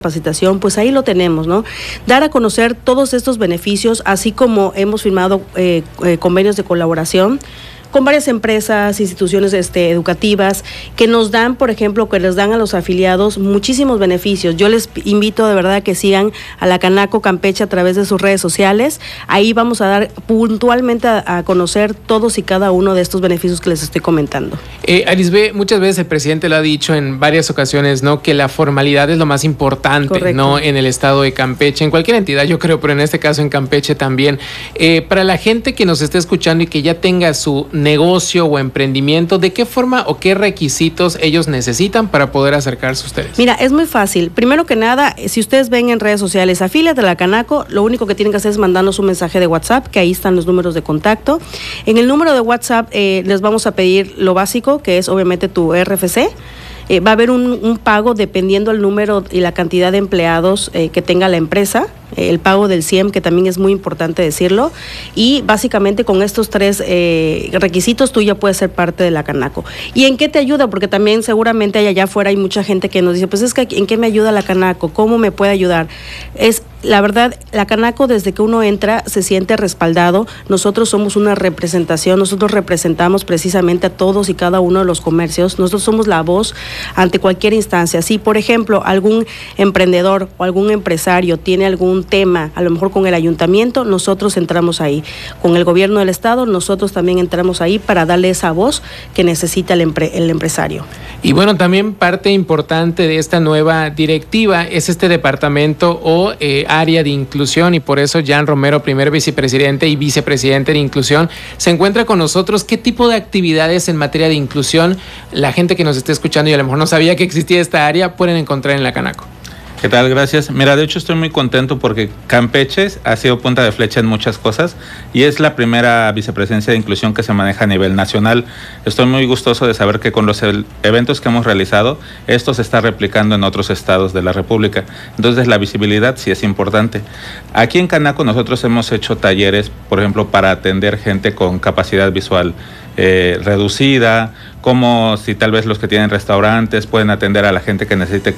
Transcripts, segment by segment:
capacitación, pues ahí lo tenemos, ¿no? Dar a conocer todos estos beneficios, así como hemos firmado convenios de colaboración con varias empresas, instituciones educativas, que nos dan, por ejemplo, que les dan a los afiliados muchísimos beneficios. Yo les invito de verdad a que sigan a la Canaco Campeche a través de sus redes sociales. Ahí vamos a dar puntualmente a conocer todos y cada uno de estos beneficios que les estoy comentando. Arisbe, muchas veces el presidente lo ha dicho en varias ocasiones, ¿no? Que la formalidad es lo más importante. Correcto. ¿No? En el estado de Campeche, en cualquier entidad, yo creo, pero en este caso en Campeche también. Para la gente que nos esté escuchando y que ya tenga su negocio o emprendimiento, ¿de qué forma o qué requisitos ellos necesitan para poder acercarse a ustedes? Mira, es muy fácil. Primero que nada, si ustedes ven en redes sociales, afíliate a la Canaco, lo único que tienen que hacer es mandarnos un mensaje de WhatsApp, que ahí están los números de contacto. En el número de WhatsApp les vamos a pedir lo básico, que es obviamente tu RFC. Va a haber un pago dependiendo el número y la cantidad de empleados que tenga la empresa. El pago del CIEM, que también es muy importante decirlo, y básicamente con estos tres requisitos tú ya puedes ser parte de la Canaco. ¿Y en qué te ayuda? Porque también seguramente allá afuera hay mucha gente que nos dice, pues es que ¿en qué me ayuda la Canaco? ¿Cómo me puede ayudar? La verdad, la Canaco desde que uno entra se siente respaldado. Nosotros somos una representación, nosotros representamos precisamente a todos y cada uno de los comercios. Nosotros somos la voz ante cualquier instancia. Si, por ejemplo, algún emprendedor o algún empresario tiene algún tema, a lo mejor con el ayuntamiento, nosotros entramos ahí. Con el gobierno del estado, nosotros también entramos ahí para darle esa voz que necesita el empresario. Y bueno, también parte importante de esta nueva directiva es este departamento o área de inclusión, y por eso Jan Romero, primer vicepresidente y vicepresidente de inclusión, se encuentra con nosotros. ¿Qué tipo de actividades en materia de inclusión la gente que nos esté escuchando y a lo mejor no sabía que existía esta área pueden encontrar en la Canaco? ¿Qué tal? Gracias. Mira, de hecho estoy muy contento porque Campeche ha sido punta de flecha en muchas cosas y es la primera vicepresidencia de inclusión que se maneja a nivel nacional. Estoy muy gustoso de saber que con los eventos que hemos realizado, esto se está replicando en otros estados de la República. Entonces la visibilidad sí es importante. Aquí en Canaco nosotros hemos hecho talleres, por ejemplo, para atender gente con capacidad visual reducida, como si tal vez los que tienen restaurantes pueden atender a la gente que necesite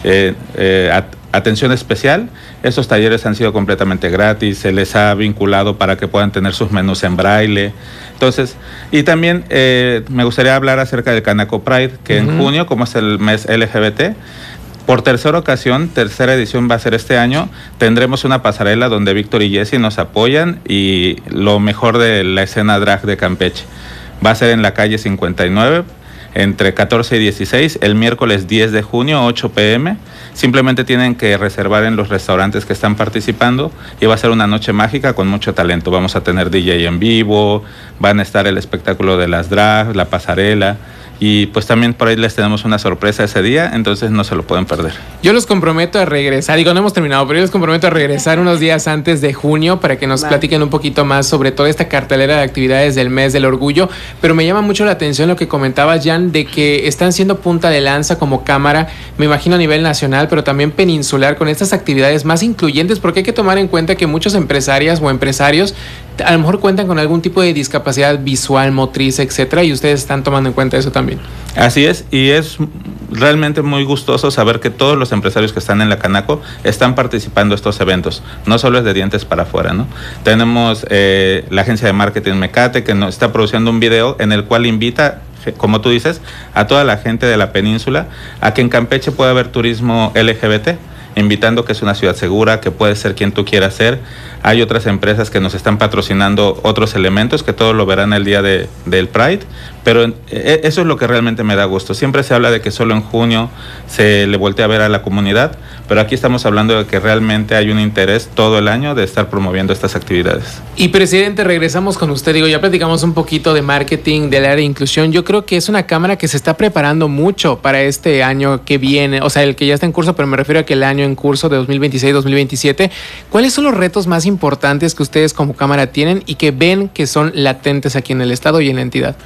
atención especial. Estos talleres han sido completamente gratis, se les ha vinculado para que puedan tener sus menús en braille. Entonces, y también me gustaría hablar acerca del Canaco Pride, que en junio, como es el mes LGBT, por tercera ocasión, tercera edición va a ser este año, tendremos una pasarela donde Víctor y Jessy nos apoyan y lo mejor de la escena drag de Campeche. Va a ser en la calle 59, entre 14 y 16, el miércoles 10 de junio, 8 p.m. Simplemente tienen que reservar en los restaurantes que están participando y va a ser una noche mágica con mucho talento. Vamos a tener DJ en vivo, van a estar el espectáculo de las drag, la pasarela. Y pues también por ahí les tenemos una sorpresa ese día, entonces no se lo pueden perder. Yo los comprometo a regresar, no hemos terminado, pero yo los comprometo a regresar unos días antes de junio para que nos platiquen un poquito más sobre toda esta cartelera de actividades del mes del orgullo. Pero me llama mucho la atención lo que comentabas, Jan, de que están siendo punta de lanza como cámara, me imagino a nivel nacional, pero también peninsular, con estas actividades más incluyentes, porque hay que tomar en cuenta que muchas empresarias o empresarios a lo mejor cuentan con algún tipo de discapacidad visual, motriz, etcétera, y ustedes están tomando en cuenta eso también. Así es, y es realmente muy gustoso saber que todos los empresarios que están en la Canaco están participando en estos eventos. No solo es de dientes para afuera, ¿no? Tenemos la agencia de marketing Mecate, que nos está produciendo un video en el cual invita, como tú dices, a toda la gente de la península a que en Campeche pueda haber turismo LGBT, invitando que es una ciudad segura, que puedes ser quien tú quieras ser. Hay otras empresas que nos están patrocinando otros elementos, que todos lo verán el día del Pride, pero eso es lo que realmente me da gusto. Siempre se habla de que solo en junio se le voltea a ver a la comunidad, pero aquí estamos hablando de que realmente hay un interés todo el año de estar promoviendo estas actividades. Y presidente, regresamos con usted. Ya platicamos un poquito de marketing, del área de inclusión. Yo creo que es una cámara que se está preparando mucho para este año que viene, o sea, el que ya está en curso, pero me refiero a que el año en curso de 2026-2027. ¿Cuáles son los retos más importantes que ustedes como cámara tienen y que ven que son latentes aquí en el estado y en la entidad? Los retos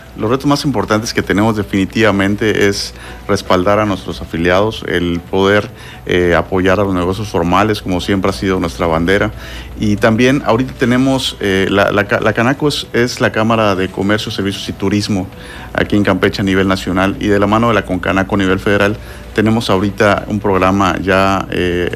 más importantes que tenemos definitivamente es respaldar a nuestros afiliados, el poder apoyar a los negocios formales, como siempre ha sido nuestra bandera. Y también ahorita tenemos, la Canaco es la Cámara de Comercio, Servicios y Turismo aquí en Campeche a nivel nacional, y de la mano de la Concanaco a nivel federal tenemos ahorita un programa ya